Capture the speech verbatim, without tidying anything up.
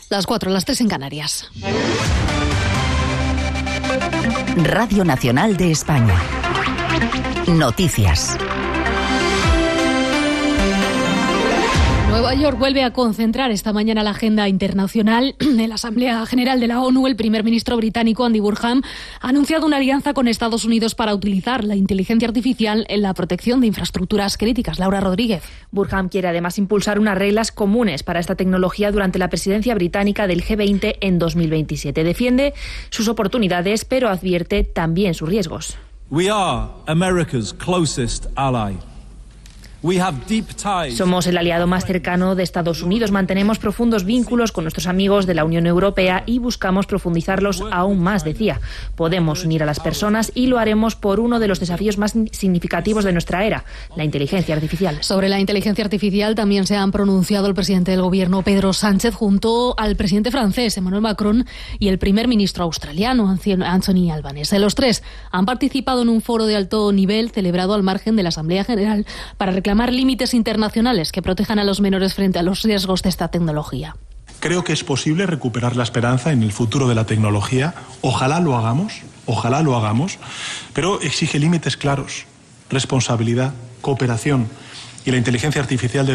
Las cuatro, las tres en Canarias. Radio Nacional de España. Noticias. Nueva York vuelve a concentrar esta mañana la agenda internacional. En la Asamblea General de la ONU, el primer ministro británico Andy Burnham ha anunciado una alianza con Estados Unidos para utilizar la inteligencia artificial en la protección de infraestructuras críticas. Laura Rodríguez. Burnham quiere además impulsar unas reglas comunes para esta tecnología durante la presidencia británica del G veinte en dos mil veintisiete. Defiende sus oportunidades, pero advierte también sus riesgos. We are America's closest ally. Somos el aliado más cercano de Estados Unidos. Mantenemos profundos vínculos con nuestros amigos de la Unión Europea y buscamos profundizarlos aún más, decía. Podemos unir a las personas y lo haremos por uno de los desafíos más significativos de nuestra era, la inteligencia artificial. Sobre la inteligencia artificial también se han pronunciado el presidente del Gobierno, Pedro Sánchez, junto al presidente francés, Emmanuel Macron, y el primer ministro australiano, Anthony Albanese. Los tres han participado en un foro de alto nivel celebrado al margen de la Asamblea General para reclamar reclamar límites internacionales que protejan a los menores frente a los riesgos de esta tecnología. Creo que es posible recuperar la esperanza en el futuro de la tecnología. Ojalá lo hagamos, ojalá lo hagamos, pero exige límites claros, responsabilidad, cooperación, y la inteligencia artificial